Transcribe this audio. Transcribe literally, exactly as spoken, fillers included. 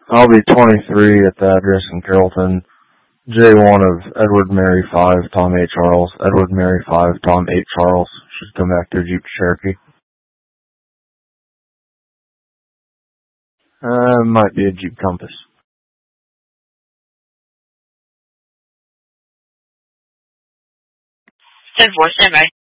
I'll be twenty-three at the address in Carrollton. J one of Edward Mary five, Tom eight Charles. Edward Mary five, Tom eight Charles. Should come back to Jeep Cherokee. Uh, might be a Jeep Compass. ten four, stand by.